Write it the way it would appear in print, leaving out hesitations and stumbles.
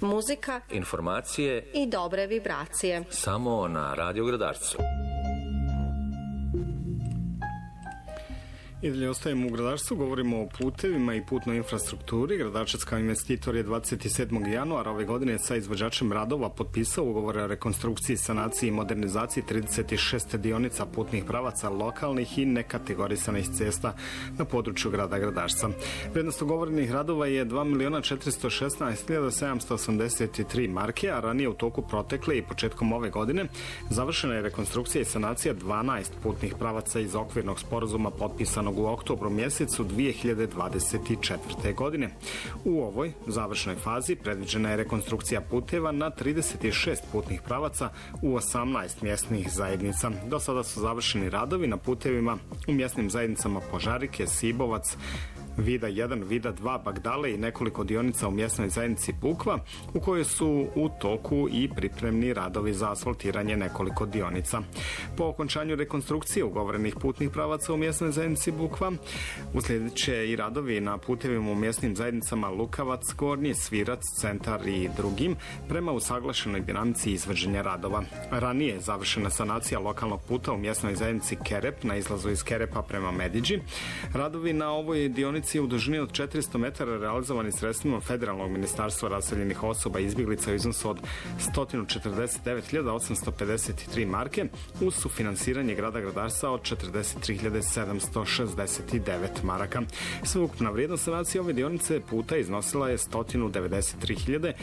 muzika, informacije i dobre vibracije. Samo na Radio Gradarcu. I dalje ostajemo u Gradarstvu, govorimo o putevima i putnoj infrastrukturi. Gradarčac kao investitor je 27. januara ove godine sa izvođačem radova potpisao ugovor o rekonstrukciji, sanaciji i modernizaciji 36 dionica putnih pravaca lokalnih i nekategorisanih cesta na području grada Gradarca. Vrednost ugovorenih radova je 2.416.783 marke, a ranije u toku protekle i početkom ove godine završena je rekonstrukcija i sanacija 12 putnih pravaca iz okvirnog sporazuma potpisanog u oktobru mjesecu 2024. godine. U ovoj završnoj fazi predviđena je rekonstrukcija puteva na 36 putnih pravaca u 18 mjesnih zajednica. Do sada su završeni radovi na putevima u mjesnim zajednicama Požarike, Sibovac, Vida 1, Vida 2, Bagdale i nekoliko dionica u mjesnoj zajednici Bukva, u kojoj su u toku i pripremni radovi za asfaltiranje nekoliko dionica. Po okončanju rekonstrukcije ugovorenih putnih pravaca u mjesnoj zajednici Bukva, uslijedit će i radovi na putevima u mjesnim zajednicama Lukavac, Gornji, Svirac, Centar i drugim, prema usaglašenoj dinamici izvođenja radova. Ranije je završena sanacija lokalnog puta u mjesnoj zajednici Kerep na izlazu iz Kerepa prema Mediđi. Radovi na ovoj dionici u dužini od 400 metara realizovani sredstvima Federalnog ministarstva raseljenih osoba i izbjeglica u iznosu od 149.853 marke uz sufinansiranje grada Gradarca od 43.769 maraka. Sveukupna vrijednost sanacije ove dionice puta iznosila je 193.900